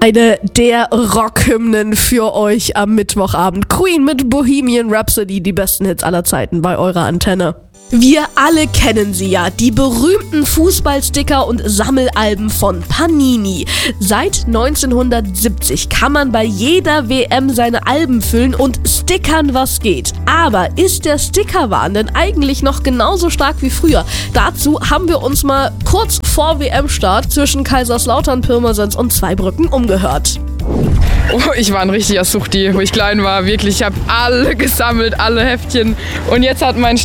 Eine der Rockhymnen für euch am Mittwochabend. Queen mit Bohemian Rhapsody, die besten Hits aller Zeiten bei eurer Antenne. Wir alle kennen sie ja, die berühmten Fußballsticker und Sammelalben von Panini. Seit 1970 kann man bei jeder WM seine Alben füllen und stickern, was geht. Aber ist der Stickerwahn denn eigentlich noch genauso stark wie früher? Dazu haben wir uns mal kurz vor WM-Start zwischen Kaiserslautern, Pirmasens und Zweibrücken umgehört. Oh, ich war ein richtiger Suchti, wo ich klein war. Wirklich, ich habe alle gesammelt, alle Heftchen. Und jetzt hat mein